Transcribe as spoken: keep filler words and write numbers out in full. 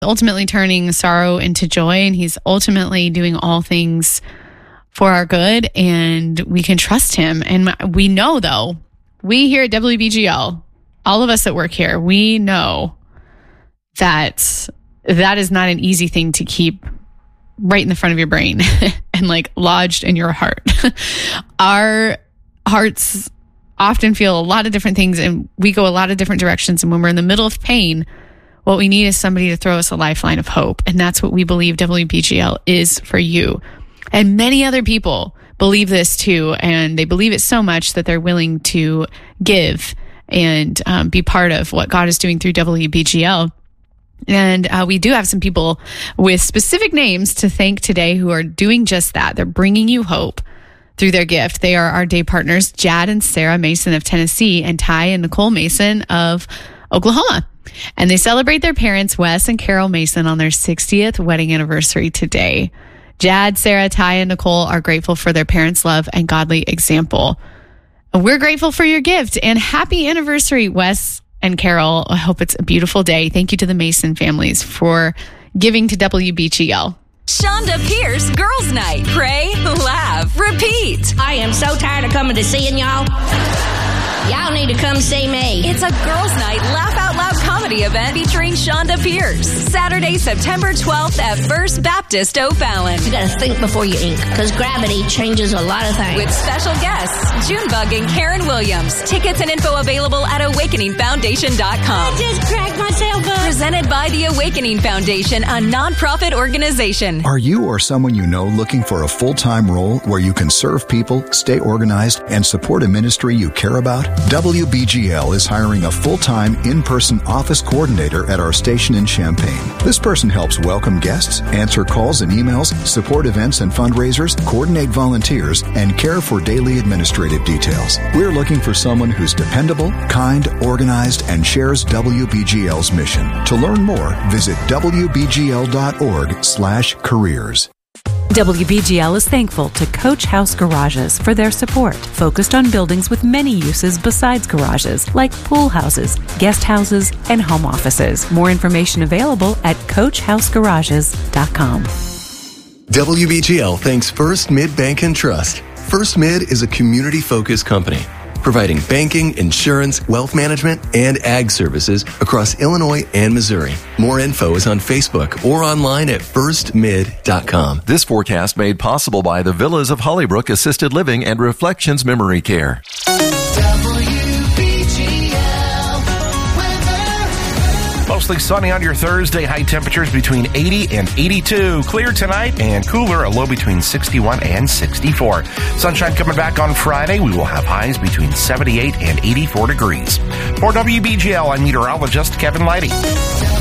ultimately turning sorrow into joy, and he's ultimately doing all things for our good, and we can trust him. And we know, though, we here at W B G L, all of us that work here, we know that that is not an easy thing to keep right in the front of your brain and like lodged in your heart. Our hearts often feel a lot of different things, and we go a lot of different directions. And when we're in the middle of pain, what we need is somebody to throw us a lifeline of hope. And that's what we believe W B G L is for you. And many other people believe this too. And they believe it so much that they're willing to give and um, be part of what God is doing through W B G L. And uh, we do have some people with specific names to thank today who are doing just that. They're bringing you hope through their gift. They are our day partners, Jad and Sarah Mason of Tennessee and Ty and Nicole Mason of Oklahoma. And they celebrate their parents, Wes and Carol Mason, on their sixtieth wedding anniversary today. Jad, Sarah, Ty, and Nicole are grateful for their parents' love and godly example. And we're grateful for your gift, and happy anniversary, Wes and Carol. I hope it's a beautiful day. Thank you to the Mason families for giving to W B G L. Shonda Pierce Girls Night. Pray, laugh, repeat. I am so tired of coming to seeing y'all. Y'all need to come see me. It's a Girls Night Laugh Out Loud comedy event featuring Shonda Pierce. Saturday, September twelfth at First Baptist O'Fallon. You gotta think before you ink, because gravity changes a lot of things. With special guests, Junebug and Karen Williams. Tickets and info available at awakening foundation dot com. I just cracked myself up. Presented by the Awakening Foundation, a nonprofit organization. Are you or someone you know looking for a full-time role where you can serve people, stay organized, and support a ministry you care about? W B G L is hiring a full-time in-person office coordinator at our station in Champaign. This person helps welcome guests, answer calls and emails, support events and fundraisers, coordinate volunteers, and care for daily administrative details. We're looking for someone who's dependable, kind, organized, and shares W B G L's mission. To learn more, visit W B G L dot org slash careers. W B G L is thankful to Coach House Garages for their support, focused on buildings with many uses besides garages, like pool houses, guest houses, and home offices. More information available at coach house garages dot com. W B G L thanks First Mid Bank and Trust. First Mid is a community-focused company providing banking, insurance, wealth management, and ag services across Illinois and Missouri. More info is on Facebook or online at first mid dot com. This forecast made possible by the Villas of Hollybrook Assisted Living and Reflections Memory Care. Mostly sunny on your Thursday. High temperatures between eighty and eighty-two. Clear tonight and cooler, a low between sixty-one and sixty-four. Sunshine coming back on Friday. We will have highs between seventy-eight and eighty-four degrees. For W B G L, I'm meteorologist Kevin Leidy.